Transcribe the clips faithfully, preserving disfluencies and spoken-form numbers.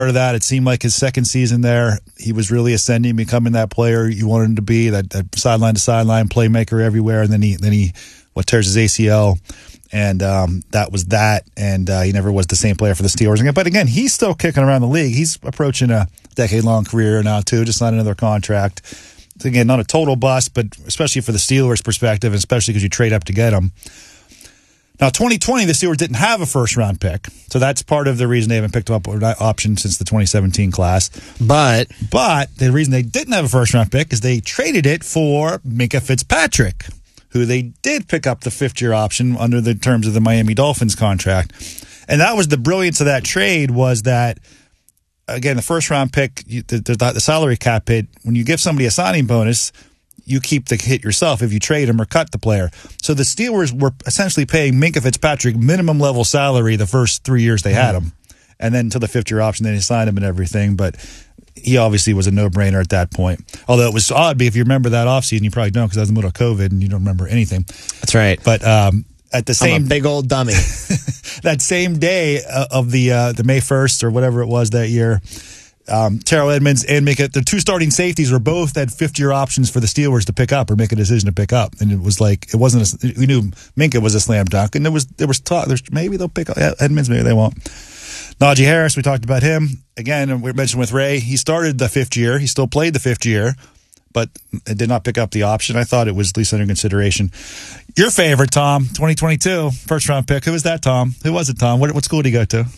of that. It seemed like his second season there, he was really ascending, becoming that player you wanted him to be, that, that sideline to sideline playmaker everywhere. And then he, then he, what tears his A C L, and um, that was that. And uh, he never was the same player for the Steelers again. But again, he's still kicking around the league. He's approaching a decade-long career now too, just not another contract. Again, not a total bust, but especially for the Steelers' perspective, especially because you trade up to get him. Now, twenty twenty, the Steelers didn't have a first-round pick, so that's part of the reason they haven't picked up an option since the twenty seventeen class. But but the reason they didn't have a first-round pick is they traded it for Minkah Fitzpatrick, who they did pick up the fifth-year option under the terms of the Miami Dolphins contract. And that was the brilliance of that trade, was that, again, the first-round pick, the, the, the salary cap hit, when you give somebody a signing bonus, you keep the hit yourself if you trade him or cut the player. So the Steelers were essentially paying Minkah Fitzpatrick minimum level salary the first three years they had him. And then until the fifth year option, then they signed him and everything. But he obviously was a no-brainer at that point. Although it was odd, if you remember that offseason, you probably don't because that was in the middle of COVID and you don't remember anything. That's right. But um, at the same... I'm a big old dummy. that same day uh, of the uh, the May first or whatever it was that year, Um, Terrell Edmonds and Minkah, the two starting safeties were both had fifth-year options for the Steelers to pick up or make a decision to pick up, and it was like it wasn't. A, we knew Minkah was a slam dunk, and there was there was talk. There's maybe they'll pick up Edmonds, maybe they won't. Najee Harris, we talked about him again, and we mentioned with Ray. He started the fifth year, he still played the fifth year, but it did not pick up the option. I thought it was at least under consideration. Your favorite, Tom, twenty twenty-two first round pick. Who was that, Tom? Who was it, Tom? What what school did he go to?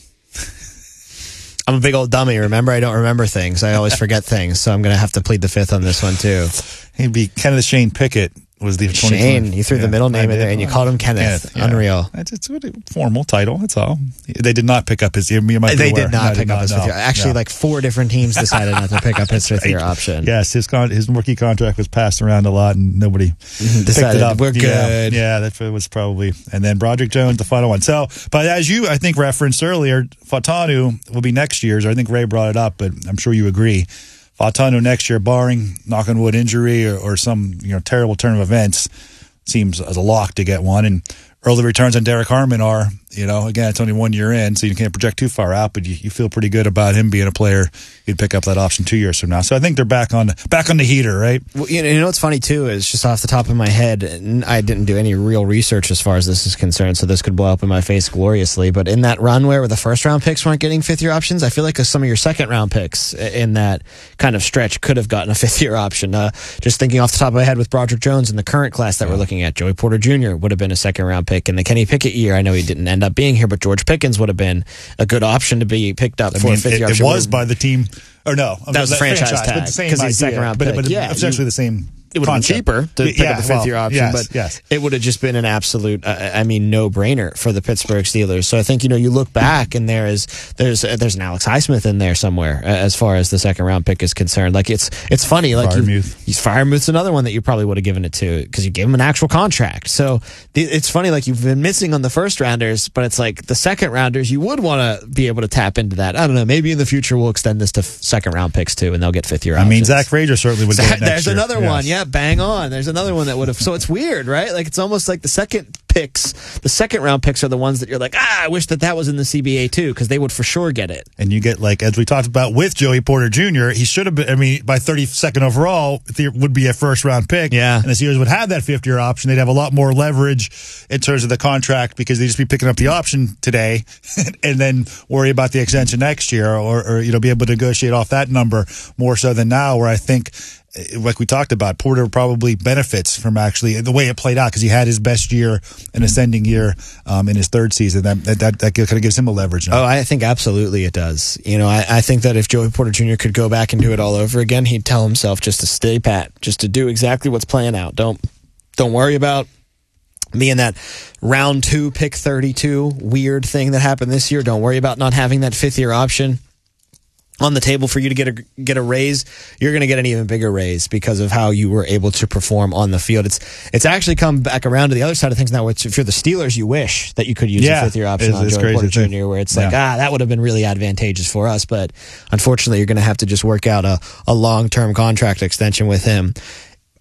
I'm a big old dummy. Remember, I don't remember things. I always forget things, so I'm going to have to plead the fifth on this one, too. He'd be Kenneth Shane Pickett was the Shane. You threw yeah, the middle name in there, and you called him Kenneth. Kenneth yeah. Unreal. It's, it's a formal title, that's all. They did not pick up his... You might they aware. did not no, pick did up not, his no. fifth year. Actually, yeah. like four different teams decided not to pick up his fifth year right. option. Yes, his con- his rookie contract was passed around a lot, and nobody decided picked it up. We're good. Yeah, yeah, that was probably... And then Broderick Jones, the final one. So, but as you, I think, referenced earlier, Fautanu will be next year's. I think Ray brought it up, but I'm sure you agree. Fautanu next year, barring, knock on wood, injury or, or some you know terrible turn of events, seems as a lock to get one. And early returns on Derek Harmon are, you know, again, it's only one year in, so you can't project too far out, but you, you feel pretty good about him being a player who'd pick up that option two years from now. So I think they're back on back on the heater, right? Well, you know, you know what's funny, too, is just off the top of my head, I didn't do any real research as far as this is concerned, so this could blow up in my face gloriously, but in that run where the first-round picks weren't getting fifth-year options, I feel like some of your second-round picks in that kind of stretch could have gotten a fifth-year option. Uh, just thinking off the top of my head with Broderick Jones in the current class that yeah. we're looking at, Joey Porter Junior would have been a second-round pick. In the Kenny Pickett year, I know he didn't end up being here, but George Pickens would have been a good option to be picked up I for mean, a fifth-year option. It was by the team, or no, that was the franchise, franchise tag because he's second round pick. But, but yeah, essentially you, the same. It would have been cheaper to pick yeah, up the fifth year well, option, yes, but yes. it would have just been an absolute, uh, I mean, no brainer for the Pittsburgh Steelers. So I think you know you look back and there is there's uh, there's an Alex Highsmith in there somewhere uh, as far as the second round pick is concerned. Like it's it's funny, like Freiermuth. He's Freiermuth's another one that you probably would have given it to because you gave him an actual contract. So the, it's funny, like you've been missing on the first rounders, but it's like the second rounders you would want to be able to tap into that. I don't know, maybe in the future we'll extend this to f- second round picks too, and they'll get fifth year. I mean, Zach Frazier certainly would. Get it next There's year. another yes. one, yeah, bang on. There's another one that would have. So it's weird, right? Like it's almost like the second picks, the second round picks are the ones that you're like, ah, I wish that that was in the C B A too, because they would for sure get it. And you get like, as we talked about with Joey Porter Junior, he should have been. I mean, by thirty-second overall, it would be a first round pick. Yeah, and the Steelers would have that fifth year option. They'd have a lot more leverage in terms of the contract because they'd just be picking up the option today, and then worry about the extension next year, or, or you know, be able to negotiate off that number more so than now, where I think, like we talked about, Porter probably benefits from actually the way it played out because he had his best year, an ascending year um, in his third season. That that, that kind of gives him a leverage now. Oh, I think absolutely it does. You know, I, I think that if Joey Porter Junior could go back and do it all over again, he'd tell himself just to stay pat, just to do exactly what's playing out. Don't don't worry about being that round two, pick thirty-two weird thing that happened this year. Don't worry about not having that fifth year option on the table for you to get a get a raise. You're going to get an even bigger raise because of how you were able to perform on the field. It's it's actually come back around to the other side of things now. Which if you're the Steelers, you wish that you could use yeah, a fifth year option it's, on it's Joey Porter too. Junior Where it's like, yeah. ah, that would have been really advantageous for us. But unfortunately, you're going to have to just work out a, a long term contract extension with him.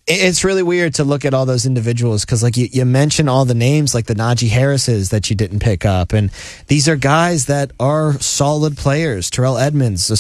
It's really weird to look at all those individuals because, like, you, you mention all the names, like the Najee Harrises that you didn't pick up. And these are guys that are solid players. Terrell Edmonds, a